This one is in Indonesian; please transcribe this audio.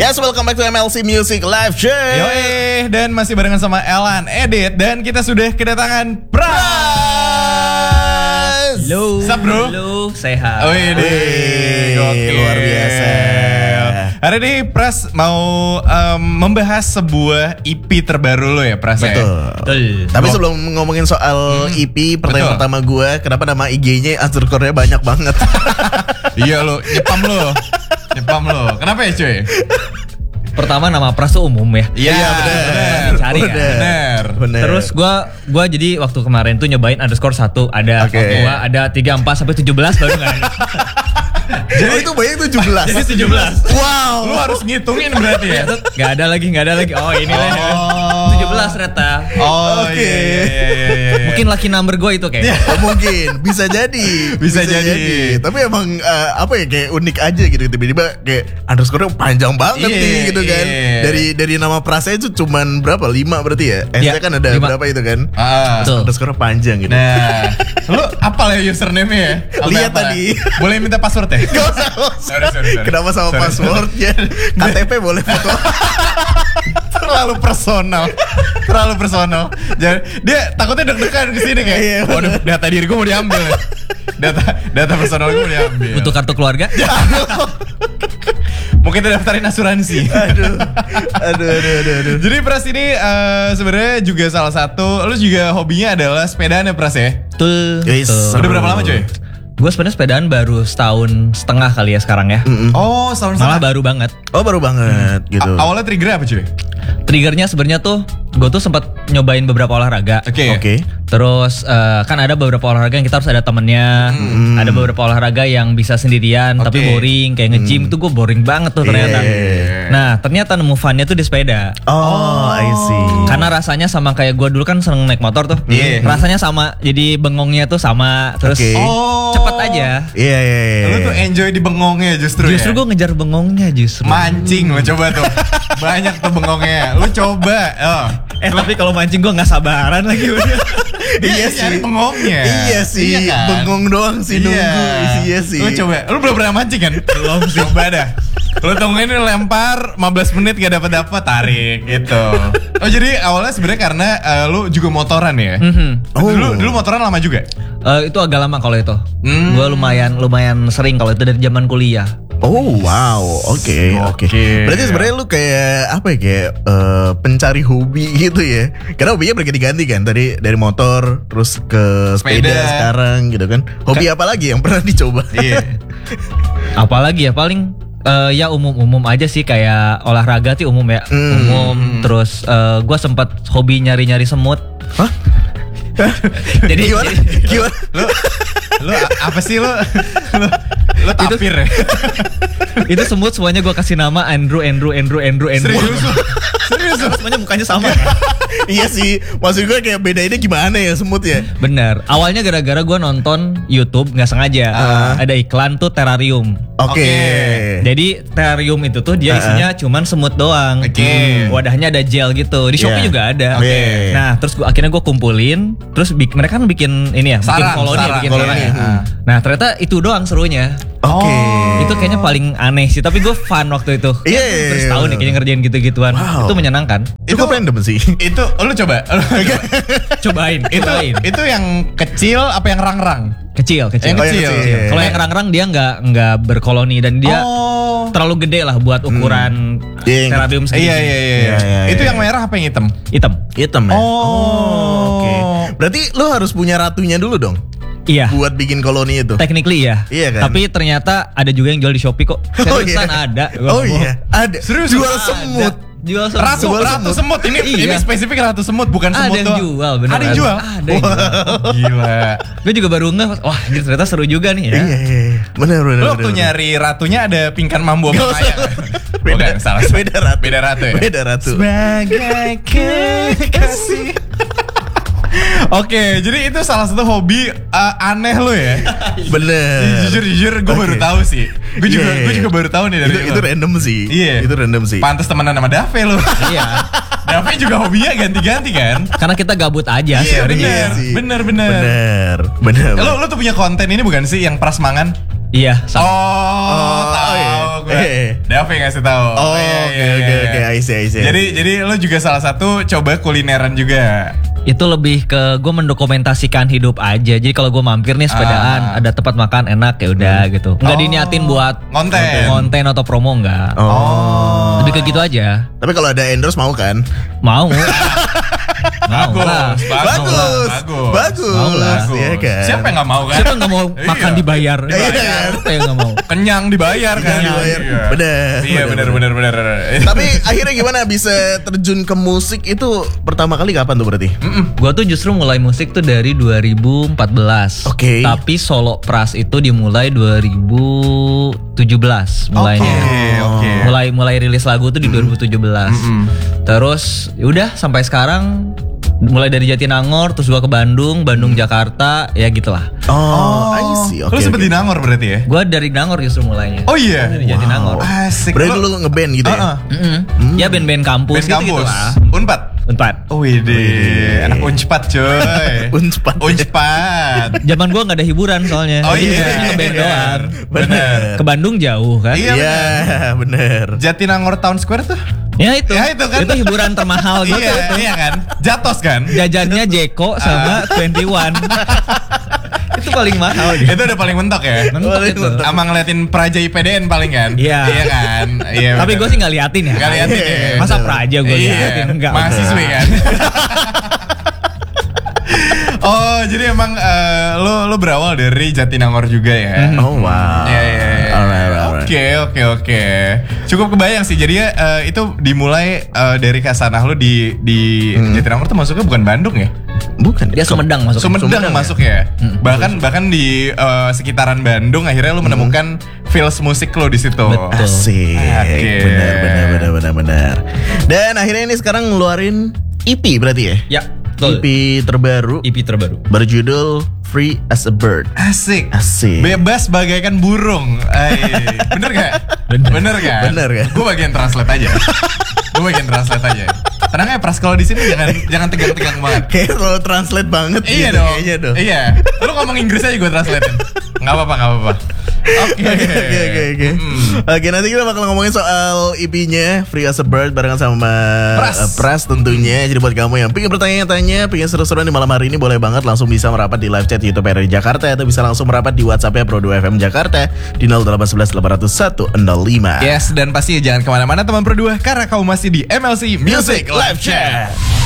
Yes, welcome back to MLC Music Live Show. Yoi, dan masih barengan sama Elan, Edit, dan kita sudah kedatangan Pras. Halo. Sup bro? Halo, sehat. Oh ini luar biasa. Hari ini Pras mau membahas sebuah EP terbaru lo ya Pras. Betul. Tapi sebelum ngomongin soal EP, pertanyaan pertama gue, kenapa nama IG-nya underscore-nya banyak banget? Iya lo, nyepam lo. Kenapa ya cuy? Pertama nama Pras tuh umum ya. Iya benar. Cari kan. Benar. Terus gua jadi waktu kemarin tuh nyobain underscore 1 ada, gua ada 34 sampai 17 baru enggak ada. Jadi itu banyak 17. Jadi 17. Wow. Lu harus ngitungin berarti ya. Enggak ada lagi. Oh ini lah. 17 ternyata. Oh Oke. Iya. Mungkin lucky number gue itu kayaknya. Mungkin bisa jadi. Bisa jadi. Tapi emang apa ya, kayak unik aja gitu, tiba-tiba kayak underscore-nya panjang banget nih gitu kan. Dari nama Prasnya itu cuman berapa? 5 berarti ya? S-nya kan ada 5. Berapa itu kan? Underscore panjang gitu. Nah, lu apal ya username-nya ya? Lihat tadi. Boleh minta password ya? Gak usah. Sorry. Kenapa sama passwordnya? KTP boleh foto. Terlalu personal. Jadi dia takutnya deg-degan kesini kayak, waduh, data diri gue mau diambil. Data personal gue mau diambil. Butuh kartu keluarga? Mungkin kita daftarin asuransi. Aduh. Jadi Pras ini sebenarnya juga salah satu, lu juga hobinya adalah sepedaan ya Pras ya? Betul. Udah berapa lama coy? Gue sebenarnya sepedaan baru setahun setengah kali ya sekarang ya. Oh, setahun Malah baru banget. Oh baru banget gitu. Awalnya trigger apa cuy? Triggernya sebenarnya tuh gue tuh sempat nyobain beberapa olahraga. Oke. Terus kan ada beberapa olahraga yang kita harus ada temennya. Ada beberapa olahraga yang bisa sendirian tapi boring. Kayak nge-gym tuh gue boring banget tuh ternyata. Nah ternyata nemu funnya tuh di sepeda. Oh I see. Karena rasanya sama kayak gue dulu kan seneng naik motor tuh. Rasanya sama. Jadi bengongnya tuh sama. Terus cepet aja. Iya. Lu tuh enjoy di bengongnya justru ya? Gue ngejar bengongnya justru. Mancing lo coba tuh. Banyak tuh bengongnya. Lu coba. Tapi kalau mancing gue gak sabaran lagi udah. Iya sih. Cari bengongnya. Iya sih. Kan? Bengong doang sih nunggu. Iya sih. Lu coba. Lu belum pernah mancing kan? Belum sih. Coba dah. Lu tungguin lempar 15 menit gak dapet tarik gitu. Oh jadi awalnya sebenarnya karena lu juga motoran ya? Dulu motoran lama juga? Itu agak lama kalau itu. Gue lumayan sering kalau itu dari zaman kuliah. Oh wow, oke. Berarti sebenarnya lu kayak apa ya, kayak pencari hobi gitu ya? Karena hobinya berganti-ganti kan, dari motor terus ke sepeda sekarang gitu kan. Hobi apa lagi yang pernah dicoba? Iya. Apalagi ya paling ya umum aja sih, kayak olahraga sih umum ya. Terus gue sempat hobi nyari semut. Hah? Jadi gimana? Lu apa sih lu tapir ya? Itu semut semuanya gue kasih nama Andrew. Serius? Semuanya mukanya sama. Iya sih, maksud gue kayak bedainnya gimana ya semut ya? Bener. Awalnya gara-gara gue nonton YouTube nggak sengaja ada iklan tuh terrarium. Oke. Jadi terrarium itu tuh dia isinya cuman semut doang. Wadahnya ada gel gitu. Di Shopee juga ada. Nah, terus akhirnya gue kumpulin. Terus mereka kan bikin ini ya, bikin koloni. Nah, ternyata itu doang serunya. Itu kayaknya paling aneh sih. Tapi gue fun waktu itu. Terus tahun nih kayaknya ngerjain gitu-gituan. Itu menyenangkan. Cukup random sih. Itu lu coba. Cobain. Itu yang kecil apa yang rang-rang? Kecil. Kalau yang rang-rang dia nggak berkoloni dan dia terlalu gede lah buat ukuran terrarium segini. Iya. Itu yang merah apa yang hitam? Hitam. Oke. Berarti lo harus punya ratunya dulu dong. Iya. Buat bikin koloni itu. Technically ya. Iya kan. Tapi ternyata ada juga yang jual di Shopee kok. Seriusan ada. Ada. Serius jual semut. Jual semut. Ratu semut. Ini spesifik ratu semut, bukan semut doang. Ada yang jual, bener. Ada yang jual. Gila. Gue juga baru ngeh. Wah, ternyata seru juga nih ya. Iya. Bener. Lo waktu nyari ratunya ada pingkan mambu apa kaya? Bukan, salah. Beda ratu ya. Beda ratu. Sebagai kekasih. Oke, jadi itu salah satu hobi aneh lo ya. Bener. Jujur gue baru tahu sih. Gue juga baru tahu nih dari itu random sih. Iya. Itu random sih. Pantes temenan sama Dave lo. Iya. Dave juga hobinya ganti-ganti kan. Karena kita gabut aja sebenarnya. Bener. Lo tuh punya konten ini bukan sih yang prasmangan? Iya. Tahu gue. Davi ngasih tahu. Oh, oke, I see. Jadi lo juga salah satu coba kulineran juga. Itu lebih ke gue mendokumentasikan hidup aja. Jadi kalau gue mampir nih sepedaan, ada tempat makan enak ya udah gitu. Nggak diniatin buat konten atau promo nggak. Lebih ke gitu aja. Tapi kalau ada endorse mau kan? Mau. Bagus. Ya kan? Siapa yang nggak mau kan? Siapa nggak mau makan dibayar? Siapa yang nggak mau? Kenyang dibayar kan? Bener. Iya bener. Tapi akhirnya gimana bisa terjun ke musik itu pertama kali kapan tuh berarti? Gue tuh justru mulai musik tuh dari 2014. Oke. Tapi solo pras itu dimulai 2017 mulainya. Oke. Mulai rilis lagu tuh di 2017. Terus udah sampai sekarang mulai dari Jatinangor terus gua ke Bandung, Jakarta, ya gitulah. I see. Lu sempet di Nangor berarti ya? Gua dari Nangor justru mulainya. Oh iya. Dari Jatinangor. Asik. Berarti lu ngeband gitu ya? Ya band-band kampus gitu lah. Unpad. Oh iya, anak Unpad coy. Unpad. Zaman gua nggak ada hiburan soalnya. Oh iya. Ngeband doang. Bener. Ke Bandung jauh kan? Iya, bener. Jatinangor Town Square tuh? Ya itu kan. Itu hiburan termahal gitu. Iya kan? Jatos kan? Jajannya Jeko sama 21. Itu paling mahal gitu. Itu udah paling mentok ya? Mentok itu. Sama ngeliatin Praja IPDN paling kan? Iya. Iya kan? Iya. Tapi gue sih gak liatin ya. Gak liatin ya? Masa Praja gue liatin? Enggak. Mahasiswi kan? Oh jadi emang lo berawal dari Jatinangor juga ya? Oh wow. Iya. Oke. Cukup kebayang sih. Jadi itu dimulai dari kasanah lo di Jatinangor tuh masuknya bukan Bandung ya? Bukan. Dia Sumedang masuk. Sumedang masuk ya. Bahkan di sekitaran Bandung akhirnya lo menemukan feels musik lo di situ. Betul. Asik. Benar. Dan akhirnya ini sekarang ngeluarin EP berarti ya? Ya. Betul. EP terbaru berjudul Free as a Bird. Asik. Bebas bagaikan burung. Bener gak? Bener kan? Gue bagian translate aja. Tenang ya Pras, kalau di sini jangan tegang-tegang banget. Kayak selalu translate banget. Iya gitu, dong. Iya. Lu ngomong Inggris aja gue translatein. Gak apa-apa. Oke, nanti kita bakal ngomongin soal EP-nya Free as a Bird barengan sama Pras tentunya. Jadi buat kamu yang pengen bertanya-tanya, pengen seru-seruan di malam hari ini, boleh banget langsung bisa merapat di live chat YouTube RRI Jakarta, atau bisa langsung merapat di WhatsApp-nya Pro 2 FM Jakarta di 0811 800 105. Yes, dan pasti jangan kemana-mana teman Pro 2, karena kamu masih di MLC Music Live Chat.